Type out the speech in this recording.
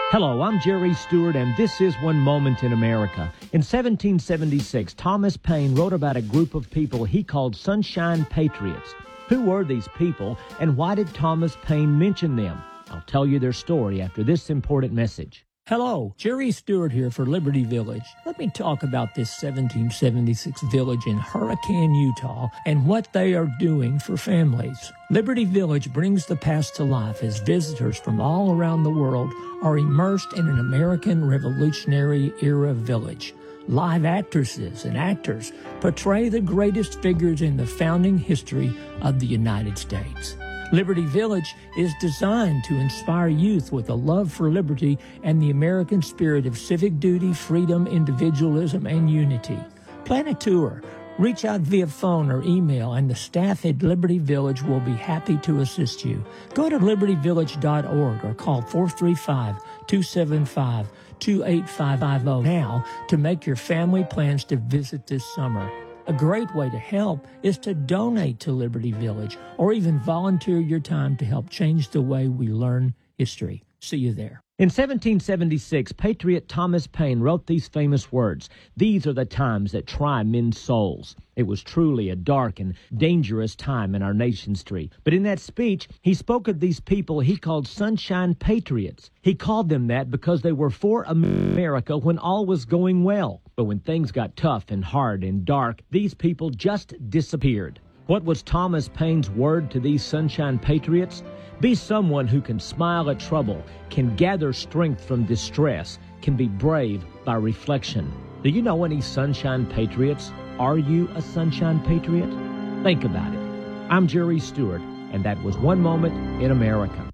Hello, I'm Jerry Stewart, and this is One Moment in America. In 1776, Thomas Paine wrote about a group of people he called Sunshine Patriots. Who were these people, and why did Thomas Paine mention them? I'll tell you their story after this important message. Hello, Jerry Stewart here for Liberty Village. Let me talk about this 1776 village in Hurricane, Utah, and what they are doing for families. Liberty Village brings the past to life as visitors from all around the world are immersed in an American Revolutionary era village. Live actresses and actors portray the greatest figures in the founding history of the United States. Liberty Village is designed to inspire youth with a love for liberty and the American spirit of civic duty, freedom, individualism, and unity. Plan a tour. Reach out via phone or email, and the staff at Liberty Village will be happy to assist you. Go to libertyvillage.org or call 435-275-2850 now to make your family plans to visit this summer. A great way to help is to donate to Liberty Village or even volunteer your time to help change the way we learn history. See you there. In 1776, Patriot Thomas Paine wrote these famous words, "These are the times that try men's souls." It was truly a dark and dangerous time in our nation's history. But in that speech, he spoke of these people he called Sunshine Patriots. He called them that because they were for America when all was going well. But when things got tough and hard and dark, these people just disappeared. What was Thomas Paine's word to these Sunshine Patriots? Be someone who can smile at trouble, can gather strength from distress, can be brave by reflection. Do you know any Sunshine Patriots? Are you a Sunshine Patriot? Think about it. I'm Jerry Stewart, and that was One Moment in America.